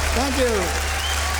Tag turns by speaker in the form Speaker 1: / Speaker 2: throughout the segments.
Speaker 1: Thank you.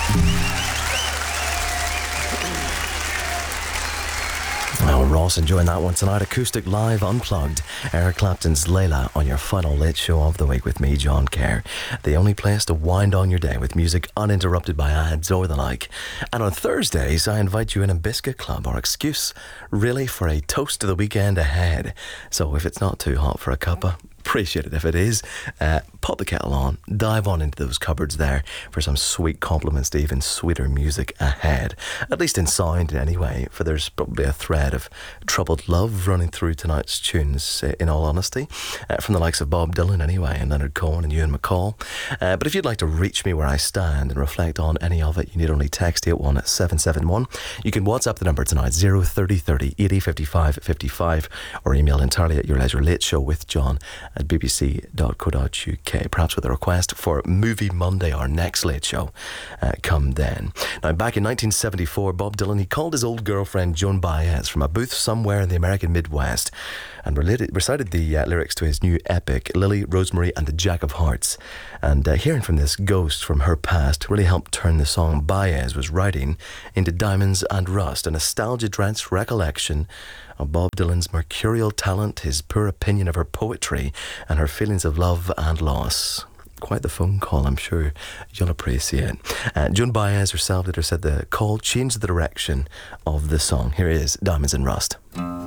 Speaker 2: Well, Ross enjoying that one tonight. Acoustic live, unplugged. Eric Clapton's Layla on your final late show of the week with me, John Kerr. The only place to wind on your day with music uninterrupted by ads or the like. And on Thursdays, I invite you in a biscuit club, or excuse, really, for a toast to the weekend ahead. So if it's not too hot for a cuppa, appreciate it if it is. Pop the kettle on, dive on into those cupboards there for some sweet compliments to even sweeter music ahead. At least in sound anyway, for there's probably a thread of troubled love running through tonight's tunes, in all honesty, from the likes of Bob Dylan anyway, and Leonard Cohen and Ewan McCall. But if you'd like to reach me where I stand and reflect on any of it, you need only text 81771. You can WhatsApp the number tonight, 03030 80 55 55, or email entirely at your leisure, late show with John at bbc.co.uk, perhaps with a request for Movie Monday, our next late show. Come then. Now, back in 1974, Bob Dylan, he called his old girlfriend Joan Baez from a booth somewhere in the American Midwest and recited the lyrics to his new epic, Lily, Rosemary and the Jack of Hearts. And hearing from this ghost from her past really helped turn the song Baez was writing into Diamonds and Rust, a nostalgia-drenched recollection of Bob Dylan's mercurial talent, his poor opinion of her poetry, and her feelings of love and loss. Quite the phone call, I'm sure you'll appreciate. Joan Baez herself later said the call changed the direction of the song. Here is Diamonds and Rust.